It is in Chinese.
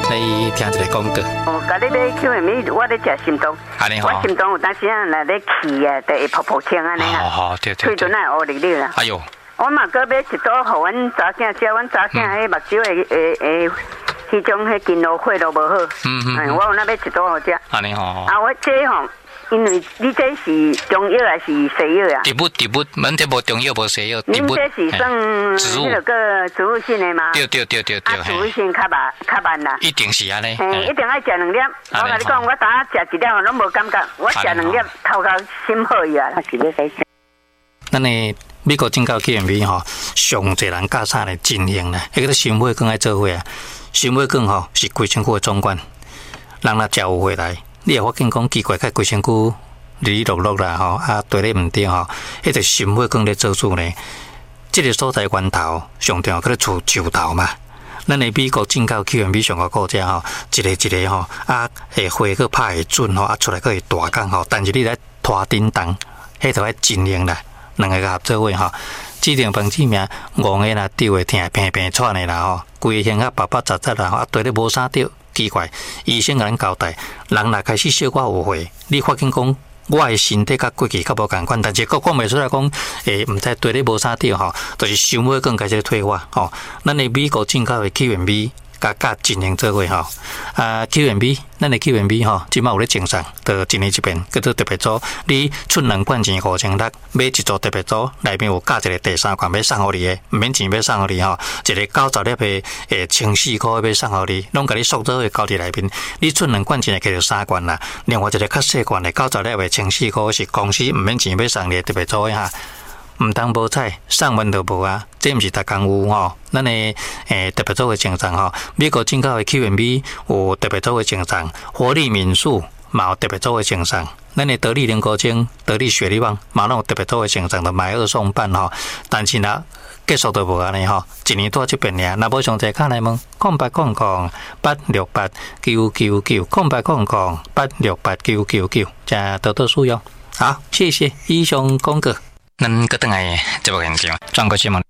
来听一个广告。 哦，甲你买Q&B，我咧食心动。 安尼吼。 我心动有当时啊，来咧气啊，就会噗噗声安尼啊。 好，对。 喙唇也乌哩哩啦。 哎呦。 我嘛搁买一组，互阮查囝食，阮查囝迄目睭的迄种迄筋络血都无好。我有那买一组互食。 安尼吼。 啊，我这吼。因为你这是中药还是西药啊？ 植物，阮这无中药无西药。 您这是算那个植物性的吗？ 对。 啊，植物性较慢啦。 一定是安尼。 一定爱食2粒。我甲你讲，我当食1粒我拢无感觉，我食2粒头壳心好伊啊。是要使。 咱的美国进口 Q&B 吼，上侪人教啥来进行咧？迄个心血管爱做伙啊，心血管吼是规身躯的总管，人若食有回来。你会发现讲奇怪，较规身躯哩哩落落啦吼，啊对咧毋对吼，迄个心血管咧做主呢。这个所在源头上重要，佮咧出树头嘛。咱的美国进口 Q&B 上个国家吼，一个吼，啊会花佮拍会准吼，啊出来佮会大工吼，但是你来拖叮当，迄就爱经营啦，两个合作伙吼。指定房子名5个啦，丢会疼平喘的啦吼，规个胸啊白杂啦，啊对咧无啥着。奇怪，医生甲咱交代，人若开始小可有血，你发现讲我的身体甲过去较无共款，但是讲袂出来讲，毋知对你无啥着吼，就是心血管开始退化吼。咱的美国进口的 Q&B。甲进行做伙吼，Q&B， 咱的 Q&B 吼，即马有咧正上，就一年一遍，叫做特别组。你出2罐钱5600，买一组特别组，内面有加一个第3款要送互你的，毋免钱要送互你吼，一个90粒的1400要送互你，拢甲你缩做会交伫内面。你出2罐钱会摕到3罐啦，另外一个较细罐的90粒的1400是公司毋免钱要送你的特别组的哈。毋通无彩，上门都无啊！这毋是逐工有吼，咱的特别组的证章吼，美国进口的 Q&B 有特别组的证章，活力民宿嘛有特别组的证章，咱的得力灵果精、得力雪力旺嘛拢有特别组的证章，就买2送半吼。但是若结束都无安尼吼，一年多一遍尔。若无详细看来问0800-868-999，0800-868-999，加多多使用。好，谢谢以上广告。咱搁等来节目现场，转过去问。